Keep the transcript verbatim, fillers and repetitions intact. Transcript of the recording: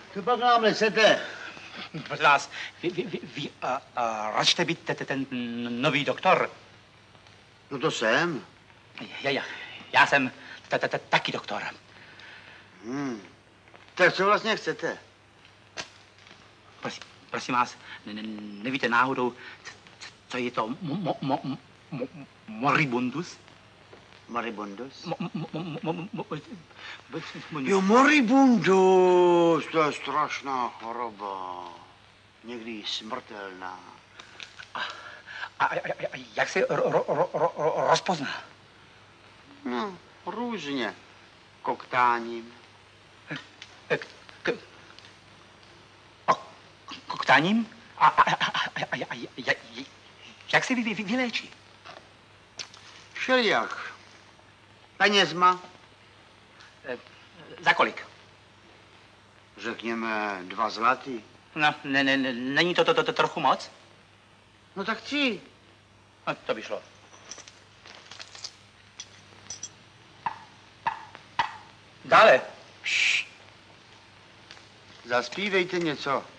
To pak nám nechcete. Prosím vás, vy, vy, vy, vy uh, uh, račte být te, te, ten nový doktor. No to jsem. Já, já, já jsem ta, ta, ta, taky doktor. Hmm. Tak co vlastně chcete? Prosím, prosím vás, ne, ne, nevíte náhodou, co je to mo, mo, mo, mo, moribundus? Moribundus? Mo, mo, mo, mo, mo, mo, Jo, moribundus, to je strašná choroba. Někdy smrtelná. A, a, a, a jak se ro, ro, ro, ro, rozpozná? No, různě. Koktáním. K, k, koktáním? A, a, a, a, a, a, a, a jak se vy, vy, vyléčí? Všelijak. Penězma. E, za kolik? Řekněme dva zlatý. No, ne, ne, ne, není to, to, to, to trochu moc? No tak tři. No, to by šlo. Dále. Zaspívejte něco.